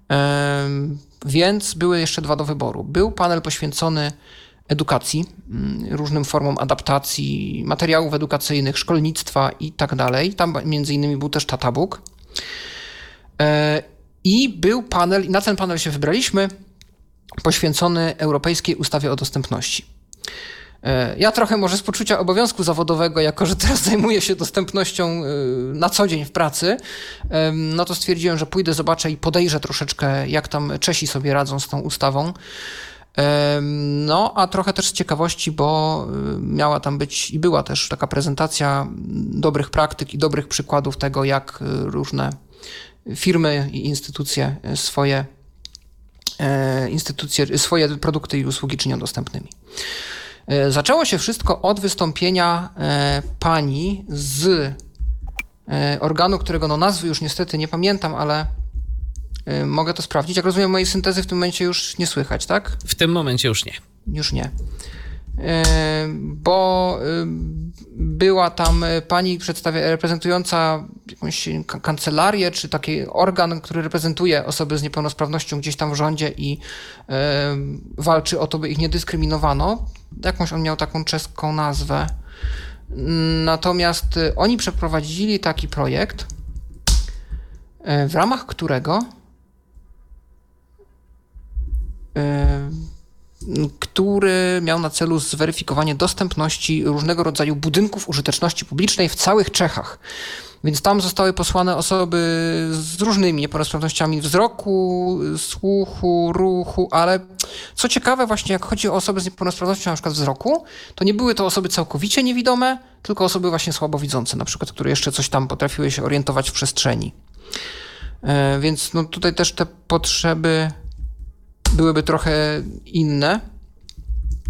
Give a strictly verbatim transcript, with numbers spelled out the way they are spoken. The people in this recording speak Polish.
Więc były jeszcze dwa do wyboru. Był panel poświęcony edukacji, różnym formom adaptacji, materiałów edukacyjnych, szkolnictwa i tak dalej. Tam między innymi był też Tata Bóg. I był panel, i na ten panel się wybraliśmy, poświęcony Europejskiej Ustawie o Dostępności. Ja trochę może z poczucia obowiązku zawodowego, jako że teraz zajmuję się dostępnością na co dzień w pracy, no to stwierdziłem, że pójdę, zobaczę i podejrzę troszeczkę, jak tam Czesi sobie radzą z tą ustawą. No, a trochę też z ciekawości, bo miała tam być i była też taka prezentacja dobrych praktyk i dobrych przykładów tego, jak różne firmy i instytucje swoje, instytucje, swoje produkty i usługi czynią dostępnymi. Zaczęło się wszystko od wystąpienia pani z organu, którego no nazwy już niestety nie pamiętam, ale mogę to sprawdzić. Jak rozumiem, mojej syntezy w tym momencie już nie słychać, tak? W tym momencie już nie. Już nie. Bo była tam pani przedstawia, reprezentująca jakąś kancelarię, czy taki organ, który reprezentuje osoby z niepełnosprawnością gdzieś tam w rządzie i walczy o to, by ich nie dyskryminowano. Jakąś on miał taką czeską nazwę. Natomiast oni przeprowadzili taki projekt, w ramach którego który miał na celu zweryfikowanie dostępności różnego rodzaju budynków użyteczności publicznej w całych Czechach. Więc tam zostały posłane osoby z różnymi niepełnosprawnościami wzroku, słuchu, ruchu, ale co ciekawe, właśnie jak chodzi o osoby z niepełnosprawnością na przykład wzroku, to nie były to osoby całkowicie niewidome, tylko osoby właśnie słabowidzące, na przykład, które jeszcze coś tam potrafiły się orientować w przestrzeni. Więc no tutaj też te potrzeby byłyby trochę inne.